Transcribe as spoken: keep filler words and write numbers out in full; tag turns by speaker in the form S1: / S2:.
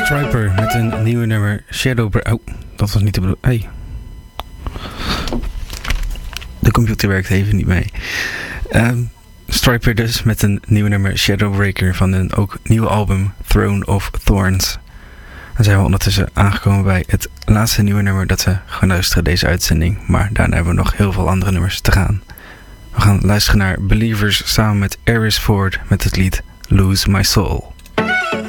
S1: Stryper met een nieuwe nummer Shadow Bra- Oh, dat was niet de bedoeling. Hey. De computer werkt even niet mee. Um, Stryper dus met een nieuwe nummer Shadowbreaker van een ook nieuwe album Throne of Thorns. Dan zijn we ondertussen aangekomen bij het laatste nieuwe nummer dat we gaan luisteren deze uitzending. Maar daarna hebben we nog heel veel andere nummers te gaan. We gaan luisteren naar Believers samen met Eris Ford met het lied Lose My Soul.